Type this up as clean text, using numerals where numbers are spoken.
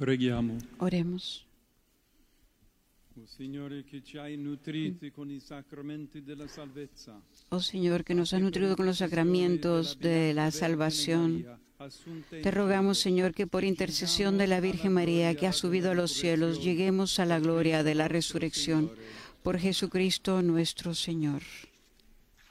Preghiamo. Oremos. Oh Señor, que nos has nutrido con los sacramentos de la salvación, te rogamos, Señor, que por intercesión de la Virgen María, que ha subido a los cielos, lleguemos a la gloria de la resurrección. Por Jesucristo nuestro Señor.